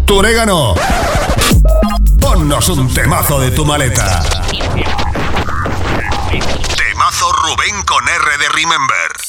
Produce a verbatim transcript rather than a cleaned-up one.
tu orégano. Ponnos un temazo de tu maleta. Temazo Rubén con R de Remember.